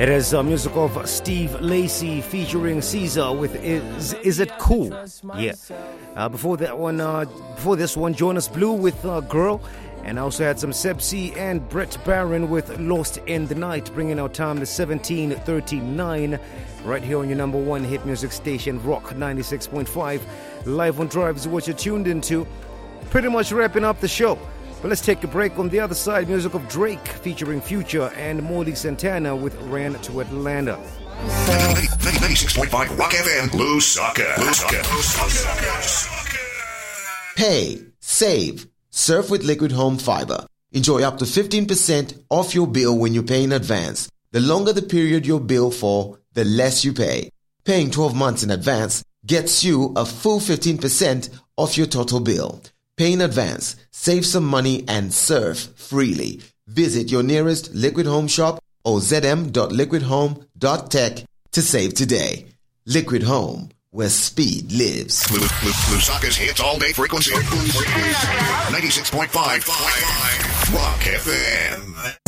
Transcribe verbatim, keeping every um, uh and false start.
It is uh, music of Steve Lacy featuring Caesar with Is Is It Cool? Yeah. Uh, before that one, uh, before this one, Jonas Blue with uh, Girl. And I also had some Seb C and Brett Barron with Lost in the Night, bringing our time to seventeen thirty-nine, right here on your number one hit music station, Rock ninety-six point five. Live on Drive is what you're tuned into. Pretty much wrapping up the show. But let's take a break. On the other side, music of Drake featuring Future and Molly Santana with Ran to Atlanta. ninety-six point five Rock F M, Lusaka. Pay, save, surf with Liquid Home Fiber. Enjoy up to fifteen percent off your bill when you pay in advance. The longer the period you bill for, the less you pay. Paying twelve months in advance gets you a full fifteen percent off your total bill. Pay in advance, save some money, and surf freely. Visit your nearest Liquid Home shop or z m dot liquid home dot tech to save today. Liquid Home, where speed lives. Lusaka's hits all day frequency. ninety-six point five Rock F M.